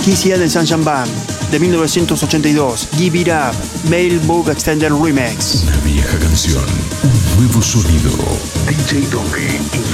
Kissy and the Sunshine Band, de 1982, Give It Up, Mailbook Extended Remix. Una vieja canción, un nuevo sonido. DJ Tommy.